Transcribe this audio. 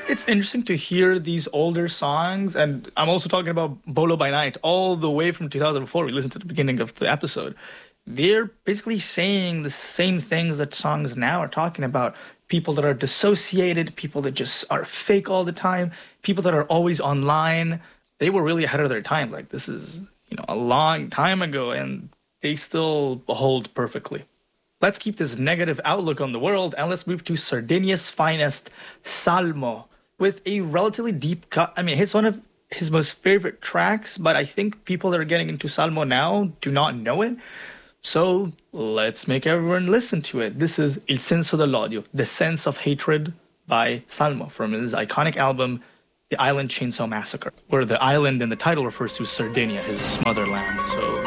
It's interesting to hear these older songs, and I'm also talking about Bolo by Night, all the way from 2004. We listened to the beginning of the episode. They're basically saying the same things that songs now are talking about. People that are dissociated, people that just are fake all the time, people that are always online. They were really ahead of their time. Like, this is, a long time ago, and they still hold perfectly. Let's keep this negative outlook on the world, and let's move to Sardinia's finest, Salmo, with a relatively deep cut. I mean, it's one of his most favorite tracks, but I think people that are getting into Salmo now do not know it. So let's make everyone listen to it. This is Il senso dell'odio, The Sense of Hatred by Salmo from his iconic album, The Island Chainsaw Massacre, where the island in the title refers to Sardinia, his motherland. So